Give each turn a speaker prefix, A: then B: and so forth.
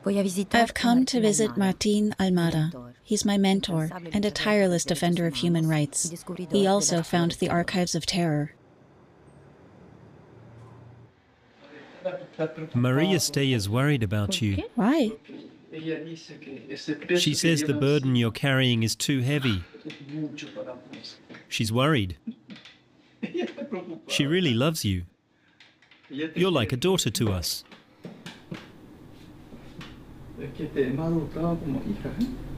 A: I've come to visit Martín Almada. He's my mentor and a tireless defender of human rights. He also found the archives of terror.
B: Maria Stey is worried about you.
A: Why?
B: She says the burden you're carrying is too heavy. She's worried. She really loves you. You're like a daughter to us.